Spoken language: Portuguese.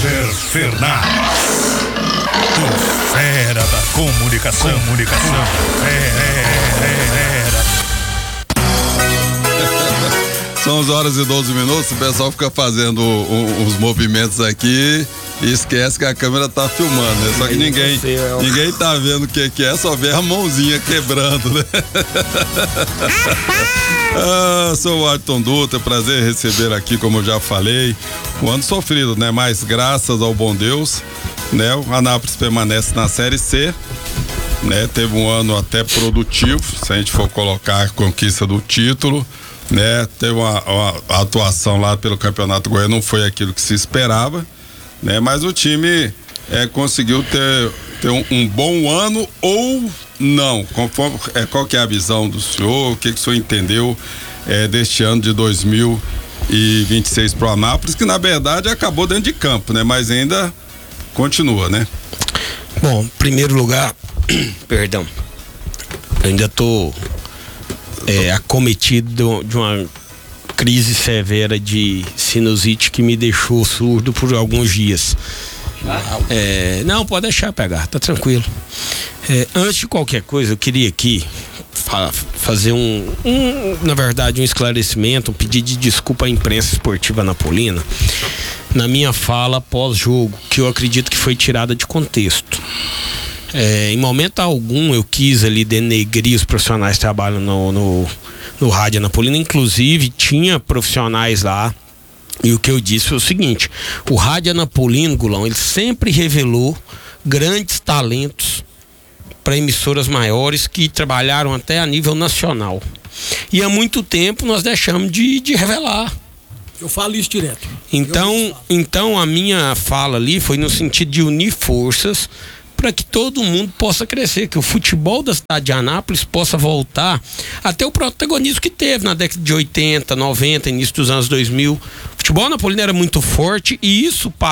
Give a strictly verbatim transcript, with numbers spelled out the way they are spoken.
Kleber Fernandes, o fera da comunicação, comunicação, fera. São onze horas e doze minutos, o pessoal fica fazendo um, uns movimentos aqui e esquece que a câmera tá filmando, né? Só que ninguém, ninguém tá vendo o que que é, só vê a mãozinha quebrando, né? Ah, sou o Ayrton Dutra, prazer receber aqui, como eu já falei, um ano sofrido, né? Mas graças ao bom Deus, né? O Anápolis permanece na Série C, né? Teve um ano até produtivo, se a gente for colocar a conquista do título, né? Teve uma, uma atuação lá pelo Campeonato Goiano, não foi aquilo que se esperava, né? Mas o time é, conseguiu ter, ter um, um bom ano ou não, conforme, é, qual que é a visão do senhor, o que, que o senhor entendeu é, deste ano de dois mil e vinte e seis pro Anápolis, que na verdade acabou dentro de campo, né? Mas ainda continua, né? Bom, em primeiro lugar, perdão, eu ainda tô é, acometido de uma crise severa de sinusite que me deixou surdo por alguns dias. É, não, pode deixar pegar, tá tranquilo. É, antes de qualquer coisa, eu queria aqui fa- fazer um, um, na verdade, um esclarecimento, um pedido de desculpa à imprensa esportiva napolina na minha fala pós-jogo, que eu acredito que foi tirada de contexto. É, em momento algum eu quis ali denegrir os profissionais que trabalham no, no, no Rádio Anapolina, inclusive tinha profissionais lá. E o que eu disse foi o seguinte: o Rádio Anapolino, Gulão, ele sempre revelou grandes talentos para emissoras maiores que trabalharam até a nível nacional. E há muito tempo nós deixamos de, de revelar. Eu falo isso direto. Então, então a minha fala ali foi no sentido de unir forças para que todo mundo possa crescer, que o futebol da cidade de Anápolis possa voltar até o protagonismo que teve na década de oitenta, noventa, início dos anos dois mil. O futebol anapolino era muito forte e isso